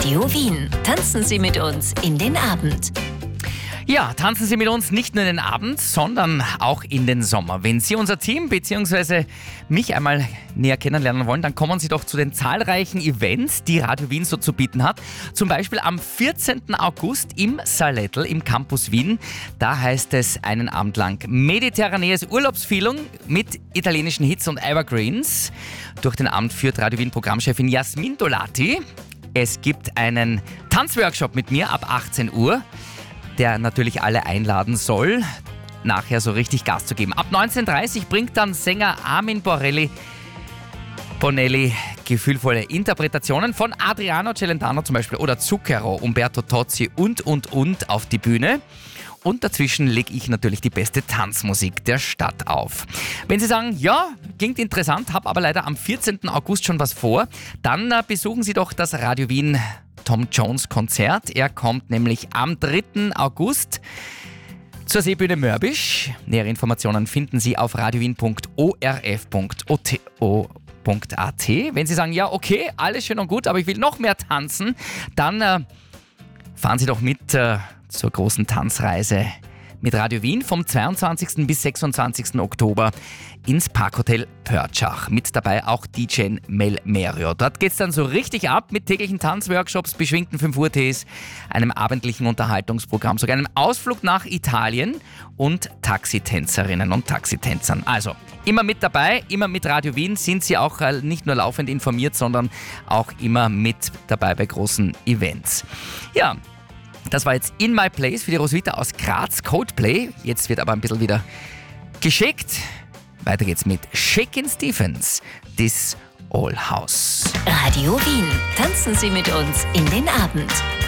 Radio Wien. Tanzen Sie mit uns in den Abend. Ja, tanzen Sie mit uns nicht nur in den Abend, sondern auch in den Sommer. Wenn Sie unser Team bzw. mich einmal näher kennenlernen wollen, dann kommen Sie doch zu den zahlreichen Events, die Radio Wien so zu bieten hat. Zum Beispiel am 14. August im Salettl im Campus Wien. Da heißt es einen Abend lang mediterranees Urlaubsfeeling mit italienischen Hits und Evergreens. Durch den Abend führt Radio Wien Programmchefin Jasmin Dolati. Es gibt einen Tanzworkshop mit mir ab 18 Uhr. Der natürlich alle einladen soll, nachher so richtig Gas zu geben. Ab 19.30 Uhr bringt dann Sänger Armin Bonelli gefühlvolle Interpretationen von Adriano Celentano zum Beispiel oder Zucchero, Umberto Tozzi und auf die Bühne. Und dazwischen lege ich natürlich die beste Tanzmusik der Stadt auf. Wenn Sie sagen, ja, klingt interessant, habe aber leider am 14. August schon was vor, dann besuchen Sie doch das Radio Wien Tom Jones Konzert. Er kommt nämlich am 3. August zur Seebühne Mörbisch. Nähere Informationen finden Sie auf radiowien.orf.at. Wenn Sie sagen, ja okay, alles schön und gut, aber ich will noch mehr tanzen, dann fahren Sie doch mit zur großen Tanzreise mit Radio Wien vom 22. bis 26. Oktober ins Parkhotel Pörtschach. Mit dabei auch DJ Mel Merio. Dort geht's dann so richtig ab mit täglichen Tanzworkshops, beschwingten 5 Uhr Tees, einem abendlichen Unterhaltungsprogramm, sogar einem Ausflug nach Italien und Taxitänzerinnen und Taxitänzern. Also immer mit dabei, immer mit Radio Wien sind Sie auch nicht nur laufend informiert, sondern auch immer mit dabei bei großen Events. Ja, das war jetzt In My Place für die Roswitha aus Graz, Coldplay. Jetzt wird aber ein bisschen wieder geschickt. Weiter geht's mit Shakin' Stevens, This Old House. Radio Wien. Tanzen Sie mit uns in den Abend.